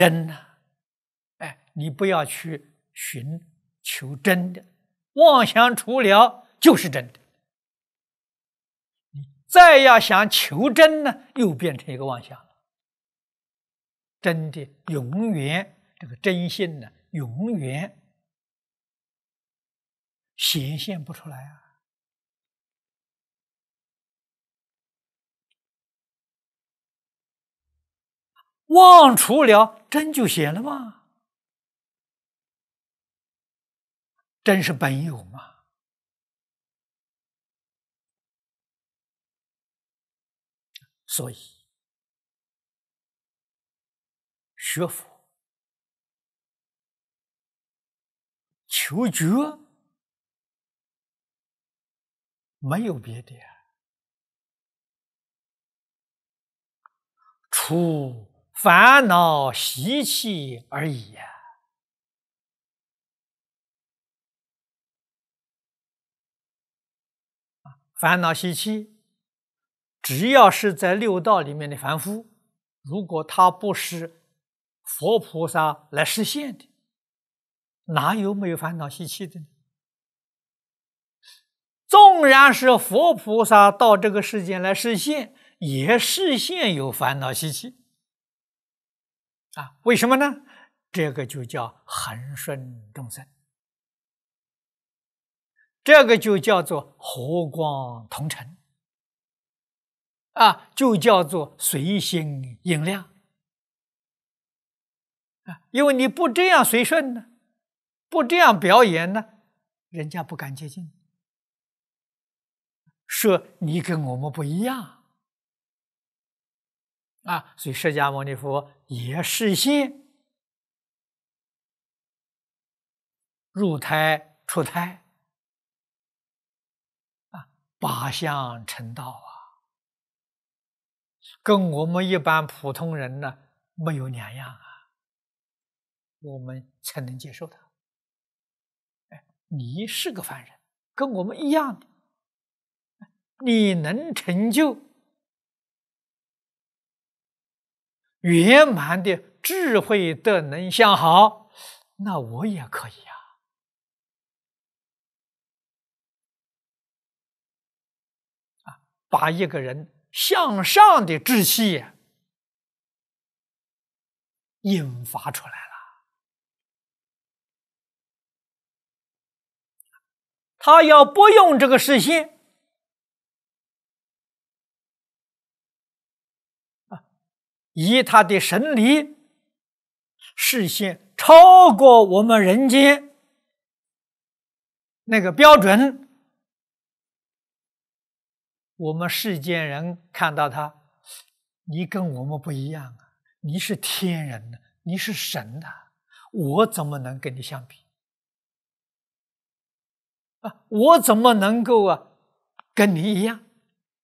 真呢，哎，你不要去求真的，妄想除了就是真的。你再要想求真呢，又变成一个妄想了。真的永远这个真性呢，永远显现不出来啊。妄除了真就显了吗？真是本有嘛。所以学佛求觉没有别的，除烦恼习气而已呀。烦恼习气，只要是在六道里面的凡夫，如果他不是佛菩萨来实现的，哪有没有烦恼习气的呢？纵然是佛菩萨到这个世间来实现，也实现有烦恼习气啊？为什么呢？这个就叫恒顺众生，这个就叫做和光同尘啊，就叫做随心应量啊。因为你不这样随顺呢，不这样表演呢，人家不敢接近，说你跟我们不一样啊。所以释迦牟尼佛也示现入胎出胎啊，八相成道啊，跟我们一般普通人呢没有两样啊，我们才能接受他。哎，你是个凡人，跟我们一样的，你能成就圆满的智慧德能相好，那我也可以啊。把一个人向上的志气引发出来了，他要不用这个视线以他的神力视线超过我们人间那个标准，我们世间人看到他，你跟我们不一样啊，你是天人的，你是神的，我怎么能跟你相比啊？我怎么能够跟你一样？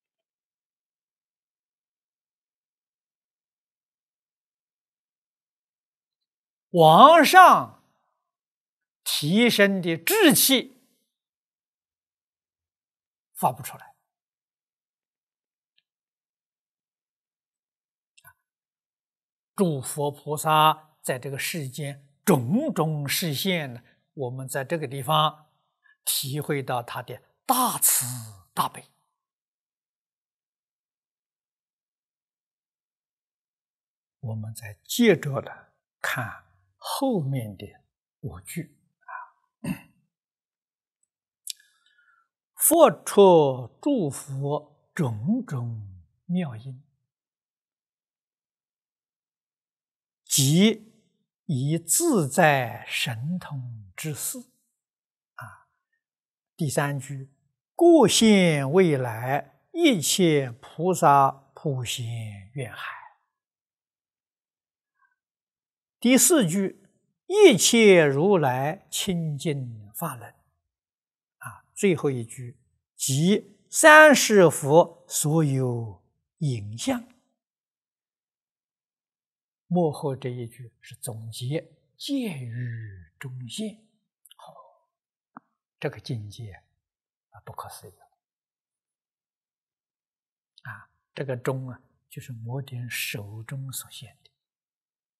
往上提升的志气发不出来。诸佛菩萨在这个世间种种示现呢，我们在这个地方体会到他的大慈大悲。我们再接着的看后面的5句佛出诸佛种种妙音，即以自在神通之事第3句，过现未来一切菩萨普贤愿海。第4句，一切如来清净法轮最后一句，即三世佛所有影像。末后这一句是总结戒于中现。这个境界不可思议这个中就是摩顶手中所现的。